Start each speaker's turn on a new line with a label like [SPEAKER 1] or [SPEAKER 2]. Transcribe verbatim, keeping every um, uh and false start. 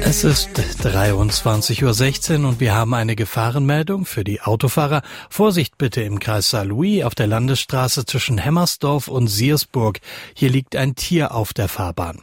[SPEAKER 1] Es ist dreiundzwanzig Uhr sechzehn und wir haben eine Gefahrenmeldung für die Autofahrer. Vorsicht bitte im Kreis Saarlouis auf der Landesstraße zwischen Hemmersdorf und Siersburg. Hier liegt ein Tier auf der Fahrbahn.